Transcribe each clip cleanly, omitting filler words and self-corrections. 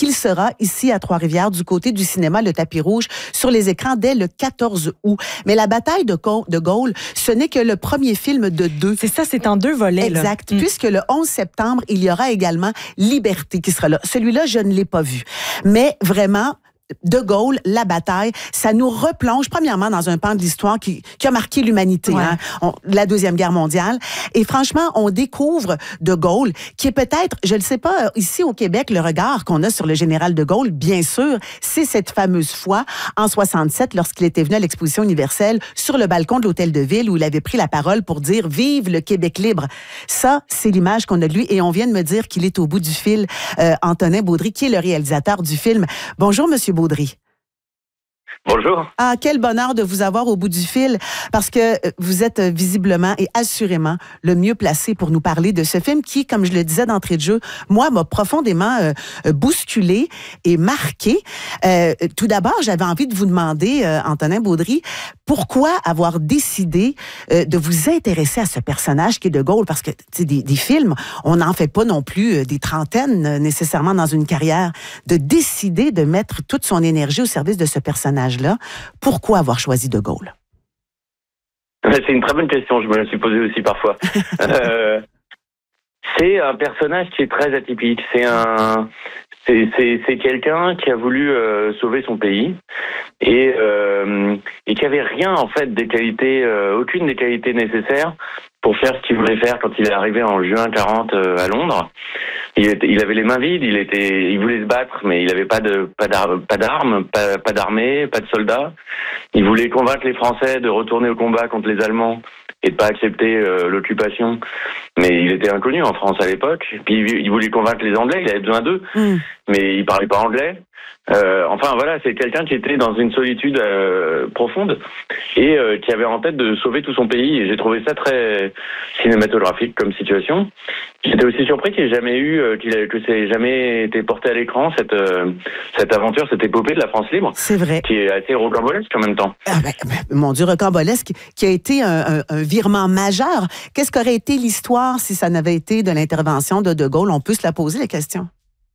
qu'il sera ici à Trois-Rivières du côté du cinéma Le Tapis Rouge sur les écrans dès le 14 août. Mais la bataille de Gaulle, ce n'est que le premier film de deux. C'est ça, c'est en deux volets. Exact. Puisque le 11 septembre, il y aura également Liberté qui sera là. Celui-là, je ne l'ai pas vu. Mais vraiment, De Gaulle, la bataille, ça nous replonge premièrement dans un pan de l'histoire qui a marqué l'humanité, la Deuxième Guerre mondiale. Et franchement, on découvre De Gaulle, qui est peut-être, je ne sais pas, ici au Québec, le regard qu'on a sur le général De Gaulle, bien sûr, c'est cette fameuse fois en 67, lorsqu'il était venu à l'exposition universelle sur le balcon de l'Hôtel de Ville où il avait pris la parole pour dire « Vive le Québec libre ». Ça, c'est l'image qu'on a de lui. Et on vient de me dire qu'il est au bout du fil, Antonin Baudry, qui est le réalisateur du film. Bonjour, Monsieur Baudry. Bonjour. Ah, quel bonheur de vous avoir au bout du fil, parce que vous êtes visiblement et assurément le mieux placé pour nous parler de ce film qui, comme je le disais d'entrée de jeu, moi, m'a profondément bousculé et marqué. Tout d'abord, j'avais envie de vous demander, Antonin Baudry, pourquoi avoir décidé de vous intéresser à ce personnage qui est De Gaulle? Parce que des films, on n'en fait pas non plus des trentaines nécessairement dans une carrière. De décider de mettre toute son énergie au service de ce personnage-là, pourquoi avoir choisi De Gaulle? C'est une très bonne question, je me la suis posée aussi parfois. C'est un personnage qui est très atypique. C'est quelqu'un qui a voulu sauver son pays et qui avait rien en fait des qualités, aucune des qualités nécessaires pour faire ce qu'il voulait faire quand il est arrivé en juin 40 à Londres. Il avait les mains vides, il voulait se battre, mais il n'avait pas d'armes, pas d'armée, pas de soldats. Il voulait convaincre les Français de retourner au combat contre les Allemands et de pas accepter l'occupation. Mais il était inconnu en France à l'époque. Puis il voulait convaincre les Anglais, il avait besoin d'eux, mais il parlait pas anglais. Enfin voilà, c'est quelqu'un qui était dans une solitude profonde et qui avait en tête de sauver tout son pays. Et j'ai trouvé ça très cinématographique comme situation. J'étais aussi surpris qu'il ait jamais que ça ait jamais été porté à l'écran cette aventure, cette épopée de la France libre. C'est vrai. Qui est assez rocambolesque en même temps. Ah mon Dieu, rocambolesque, qui a été un virement majeur. Qu'est-ce qu'aurait été l'histoire si ça n'avait été de l'intervention de Gaulle? On peut se la poser, la question.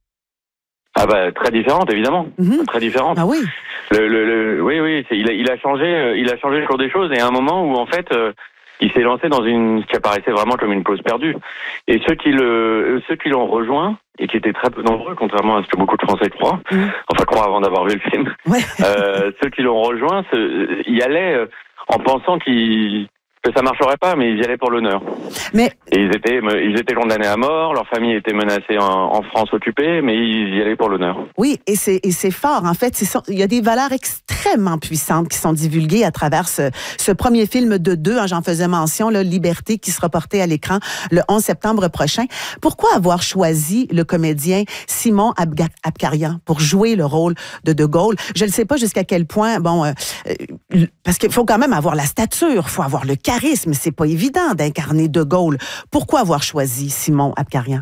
Ah bah très différente évidemment, très différente. Ah oui. Oui, il a changé le cours des choses et à un moment où en fait il s'est lancé dans ce qui apparaissait vraiment comme une cause perdue. Et ceux qui l'ont rejoint et qui étaient très peu nombreux, contrairement à ce que beaucoup de Français croient, enfin croient avant d'avoir vu le film. Ouais. Ceux qui l'ont rejoint, y allaient en pensant que ça marcherait pas, mais ils y allaient pour l'honneur. Mais et ils étaient condamnés à mort, leur famille était menacée en France occupée, mais ils y allaient pour l'honneur. Oui, et c'est fort. En fait, il y a des valeurs extrêmement puissantes qui sont divulguées à travers ce premier film de deux. J'en faisais mention, là, Liberté, qui sera porté à l'écran le 11 septembre prochain. Pourquoi avoir choisi le comédien Simon Abkarian pour jouer le rôle de Gaulle? Je ne sais pas jusqu'à quel point, parce qu'il faut quand même avoir la stature, il faut avoir le charisme, c'est pas évident d'incarner De Gaulle. Pourquoi avoir choisi Simon Abkarian?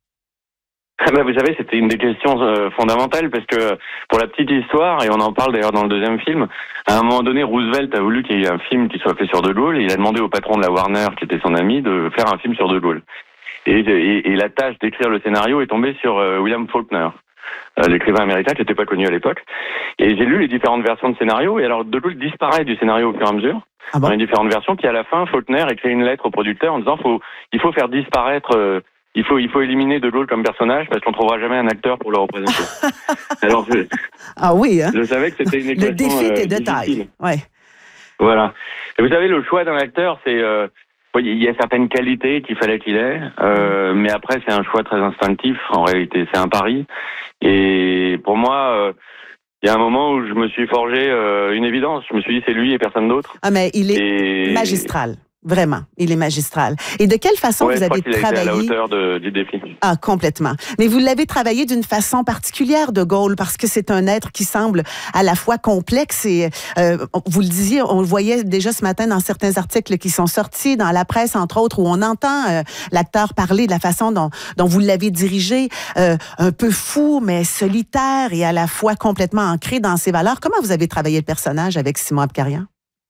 Vous savez, c'était une des questions fondamentales parce que pour la petite histoire, et on en parle d'ailleurs dans le deuxième film, à un moment donné, Roosevelt a voulu qu'il y ait un film qui soit fait sur De Gaulle et il a demandé au patron de la Warner, qui était son ami, de faire un film sur De Gaulle. Et la tâche d'écrire le scénario est tombée sur William Faulkner, l'écrivain américain qui n'était pas connu à l'époque. Et j'ai lu les différentes versions de scénario et alors De Gaulle disparaît du scénario au fur et à mesure. Ah bon? Dans les différentes versions, qui à la fin, Faulkner écrit une lettre au producteur en disant il faut faire disparaître, il faut éliminer De Gaulle comme personnage parce qu'on trouvera jamais un acteur pour le représenter. Alors ah oui, hein? Je savais que c'était une équation. Le défi était de taille. Ouais. Voilà. Et vous savez, le choix d'un acteur, c'est il y a certaines qualités qu'il fallait qu'il ait, mais après c'est un choix très instinctif. En réalité, c'est un pari. Et pour moi. Il y a un moment où je me suis forgé une évidence. Je me suis dit, c'est lui et personne d'autre. Ah, mais il est magistral. Vraiment, il est magistral. Et de quelle façon vous avez travaillé? Il a été à la hauteur du défi. Ah, complètement. Mais vous l'avez travaillé d'une façon particulière, De Gaulle, parce que c'est un être qui semble à la fois complexe et, vous le disiez, on le voyait déjà ce matin dans certains articles qui sont sortis dans la presse, entre autres, où on entend l'acteur parler de la façon dont vous l'avez dirigé, un peu fou, mais solitaire et à la fois complètement ancré dans ses valeurs. Comment vous avez travaillé le personnage avec Simon Abkarian?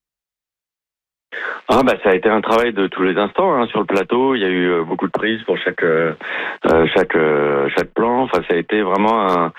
Ça a été un travail de tous les instants sur le plateau. Il y a eu beaucoup de prises pour chaque plan. Enfin, ça a été vraiment